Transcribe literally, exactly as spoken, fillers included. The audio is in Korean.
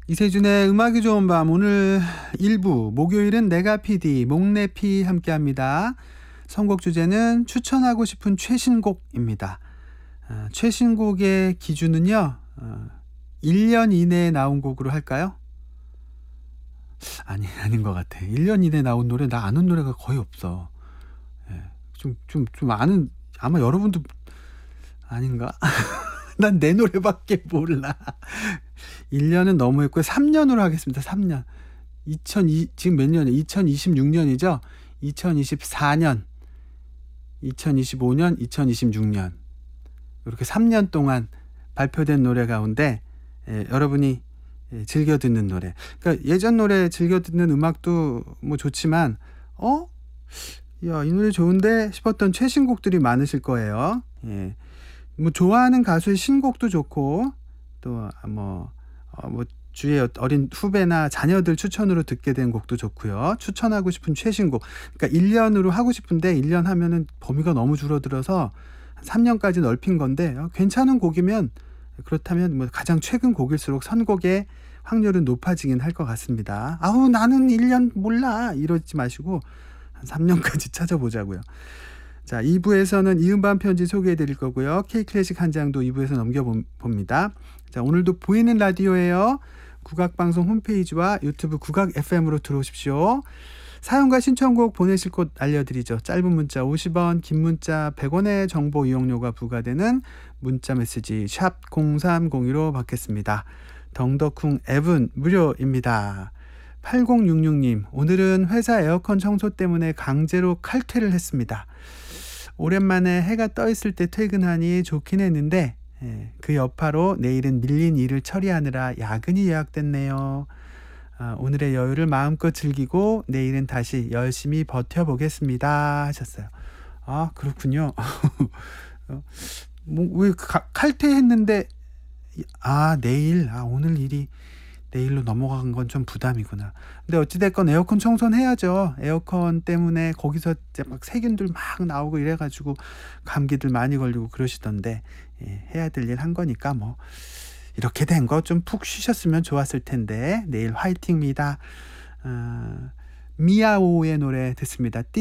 이세준의 음악이 좋은 밤 오늘 일부 목요일은 내가 피디 목내피 함께합니다. 선곡 주제는 추천하고 싶은 최신곡입니다. 어, 최신곡의 기준은요 어, 일 년 이내에 나온 곡으로 할까요? 아니 아닌 것 같아. 일 년 이내에 나온 노래 나 아는 노래가 거의 없어. 예, 좀, 좀, 좀 아는 아마 여러분도 아닌가? 난 내 노래밖에 몰라. 일 년은 너무했고요. 삼 년으로 하겠습니다. 삼 년. 이천이 지금 몇 년이에요? 이천이십육 년이죠. 이천이십사 년, 이천이십오 년, 이천이십육 년 이렇게 삼 년 동안 발표된 노래 가운데 예, 여러분이 예, 즐겨 듣는 노래. 그러니까 예전 노래 즐겨 듣는 음악도 뭐 좋지만 어? 야, 이 노래 좋은데 싶었던 최신곡들이 많으실 거예요. 예. 뭐 좋아하는 가수의 신곡도 좋고 또 뭐 어, 뭐 주위의 어린 후배나 자녀들 추천으로 듣게 된 곡도 좋고요. 추천하고 싶은 최신곡. 그러니까 일 년으로 하고 싶은데 일 년 하면은 범위가 너무 줄어들어서 삼 년까지 넓힌 건데 어, 괜찮은 곡이면 그렇다면 뭐 가장 최근 곡일수록 선곡의 확률은 높아지긴 할 것 같습니다. 아우 나는 일 년 몰라 이러지 마시고 한 삼 년까지 찾아보자고요. 자, 이 부에서는 이음반 편지 소개해 드릴 거고요. K클래식 한 장도 이 부에서 넘겨봅니다. 자, 오늘도 보이는 라디오예요. 국악방송 홈페이지와 유튜브 국악 에프엠으로 들어오십시오. 사연과 신청곡 보내실 곳 알려드리죠. 짧은 문자 오십 원, 긴 문자 백 원의 정보 이용료가 부과되는 문자 메시지 샵 공삼공이로 받겠습니다. 덩덕쿵 앱은 무료입니다. 팔공육육 님, 오늘은 회사 에어컨 청소 때문에 강제로 칼퇴를 했습니다. 오랜만에 해가 떠 있을 때 퇴근하니 좋긴 했는데 예, 그 여파로 내일은 밀린 일을 처리하느라 야근이 예약됐네요. 아, 오늘의 여유를 마음껏 즐기고 내일은 다시 열심히 버텨보겠습니다 하셨어요. 아 그렇군요. 어, 뭐, 왜 가, 칼퇴했는데 아 내일 아 오늘 일이 내일로 넘어간 건 좀 부담이구나. 근데 어찌됐건 에어컨 청소는 해야죠. 에어컨 때문에 거기서 이제 막 세균들 막 나오고 이래가지고 감기들 많이 걸리고 그러시던데 예, 해야 될 일 한 거니까 뭐 이렇게 된 거 좀 푹 쉬셨으면 좋았을 텐데 내일 화이팅입니다. 어, 미아오의 노래 듣습니다.